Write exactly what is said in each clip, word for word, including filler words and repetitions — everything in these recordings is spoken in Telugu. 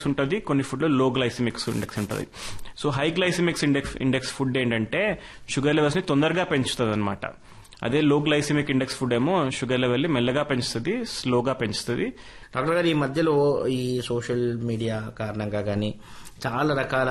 ఉంటుంది, కొన్ని ఫుడ్ లో లో గ్లైసిమిక్స్ ఇండెక్స్ ఉంటుంది. So high glycaemics index index food ఏంటంటే షుగర్ లెవెల్స్ ని తొందరగా పెంచుతుంది అనమాట. అదే లో గ్లైసిమిక్ ఇండెక్స్ ఫుడ్ ఏమో షుగర్ లెవెల్ ని మెల్లగా పెంచుతుంది, స్లోగా పెంచుతుంది. డాక్టర్ గారు, ఈ మధ్యలో ఈ సోషల్ మీడియా కారణంగా కానీ చాలా రకాల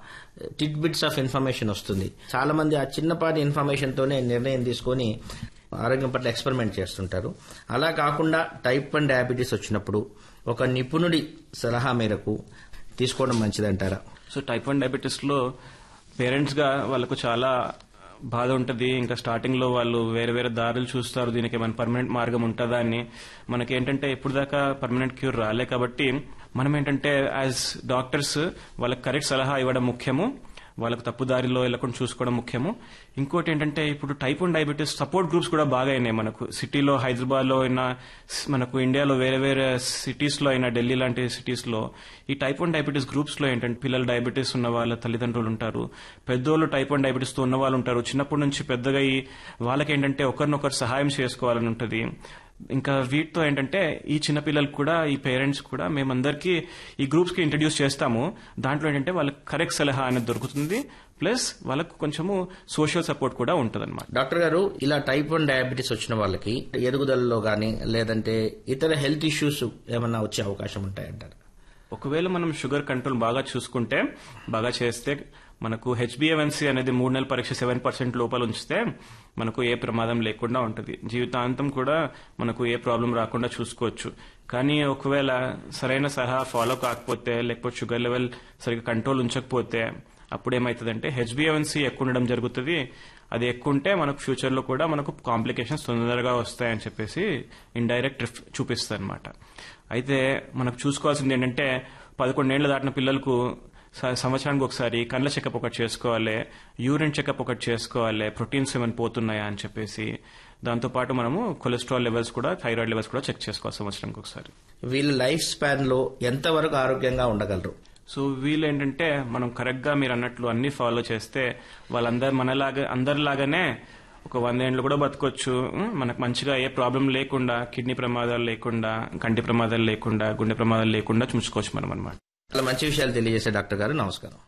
టిట్ బిట్స్ ఆఫ్ ఇన్ఫర్మేషన్ వస్తుంది. చాలా మంది ఆ చిన్నపాటి ఇన్ఫర్మేషన్ తోనే నిర్ణయం తీసుకొని ఆరోగ్యం పట్ల ఎక్స్పెరిమెంట్ చేస్తుంటారు. అలా కాకుండా టైప్ వన్ డయాబెటీస్ వచ్చినప్పుడు ఒక నిపుణుడి సలహా మేరకు తీసుకోవడం మంచిదంటారా? సో టైప్ వన్ డయాబెటీస్ లో పేరెంట్స్ గా వాళ్ళకు చాలా బాధ ఉంటుంది. ఇంకా స్టార్టింగ్ లో వాళ్ళు వేరే వేరే దారులు చూస్తారు, దీనికి ఏమైనా పర్మనెంట్ మార్గం ఉంటుందా అని. మనకేంటంటే ఇప్పుడు దాకా పర్మనెంట్ క్యూర్ రాలే కాబట్టి మనం ఏంటంటే యాజ్ డాక్టర్స్ వాళ్ళకి కరెక్ట్ సలహా ఇవ్వడం ముఖ్యము, వాళ్ళకు తప్పు దారిలో వెళ్ళకుండా చూసుకోవడం ముఖ్యము. ఇంకోటి ఏంటంటే ఇప్పుడు type one diabetes support groups కూడా బాగా అయినాయి మనకు. సిటీలో హైదరాబాద్ లో అయినా, మనకు ఇండియాలో వేరే వేరే సిటీస్ లో అయినా, ఢిల్లీ లాంటి సిటీస్ లో ఈ టైప్ వన్ డయాబెటీస్ గ్రూప్స్ లో ఏంటంటే పిల్లలు డయాబెటీస్ ఉన్న వాళ్ళ తల్లిదండ్రులు ఉంటారు, పెద్దోళ్ళు టైప్ వన్ డయాబెటీస్ తో ఉన్న వాళ్ళు ఉంటారు. చిన్నప్పటి నుంచి పెద్దగా ఈ వాళ్ళకేంటంటే ఒకరినొకరు సహాయం చేసుకోవాలని ఉంటుంది. ఇంకా వీటితో ఏంటంటే ఈ చిన్నపిల్లలకు కూడా, ఈ పేరెంట్స్ కూడా మేమందరికీ ఈ గ్రూప్స్ కి ఇంట్రడ్యూస్ చేస్తాము. దాంట్లో ఏంటంటే వాళ్ళకి కరెక్ట్ సలహా అనేది దొరుకుతుంది, ప్లస్ వాళ్ళకు కొంచెము సోషల్ సపోర్ట్ కూడా ఉంటుంది అనమాట. డాక్టర్ గారు, ఇలా టైప్ వన్ డయాబెటీస్ వచ్చిన వాళ్ళకి ఎదుగుదలలో గానీ లేదంటే ఇతర హెల్త్ ఇష్యూస్ ఏమన్నా వచ్చే అవకాశం ఉంటాయంటారు? ఒకవేళ మనం షుగర్ కంట్రోల్ బాగా చూసుకుంటే, బాగా చేస్తే, మనకు హెచ్బిఏవన్సీ అనేది మూడు నెలల పరీక్ష సెవెన్ పర్సెంట్ లోపల ఉంచితే మనకు ఏ ప్రమాదం లేకుండా ఉంటుంది. జీవితాంతం కూడా మనకు ఏ ప్రాబ్లం రాకుండా చూసుకోవచ్చు. కానీ ఒకవేళ సరైన సలహా ఫాలో కాకపోతే, లేకపోతే షుగర్ లెవెల్ సరిగ్గా కంట్రోల్ ఉంచకపోతే అప్పుడు ఏమవుతుందంటే హెచ్బిఏవన్సీ ఎక్కువ ఉండడం జరుగుతుంది. అది ఎక్కువ ఉంటే మనకు ఫ్యూచర్ లో కూడా మనకు కాంప్లికేషన్స్ తొందరగా వస్తాయని చెప్పేసి ఇండైరెక్ట్ చూపిస్తుంది అనమాట. అయితే మనకు చూసుకోవాల్సింది ఏంటంటే పదకొండేళ్ల దాటిన పిల్లలకు సంవత్సరానికి ఒకసారి కండ్ల చెకప్ ఒకటి చేసుకోవాలి, యూరిన్ చెకప్ ఒకటి చేసుకోవాలి, ప్రోటీన్స్ ఏమైనా పోతున్నాయా అని చెప్పేసి. దాంతోపాటు మనము కొలెస్ట్రాల్ లెవెల్స్ కూడా, థైరాయిడ్ లెవెల్స్ కూడా చెక్ చేసుకోవాలి సంవత్సరానికి ఒకసారి. వీళ్ళ లైఫ్ స్పాన్ లో ఎంతవరకు ఆరోగ్యంగా ఉండగలరు? సో వీళ్ళు ఏంటంటే మనం కరెక్ట్ గా మీరు అన్నట్లు అన్ని ఫాలో చేస్తే వాళ్ళందరూ మనలాగా అందరిలాగానే ఒక వందేండ్లు కూడా బతకొచ్చు. మనకు మంచిగా ఏ ప్రాబ్లం లేకుండా, కిడ్నీ ప్రమాదాలు లేకుండా, కంటి ప్రమాదాలు లేకుండా, గుండె ప్రమాదాలు లేకుండా చూసుకోవచ్చు మనం అనమాట. చాలా మంచి విషయాలు తెలియజేసే డాక్టర్ గారు, నమస్కారం.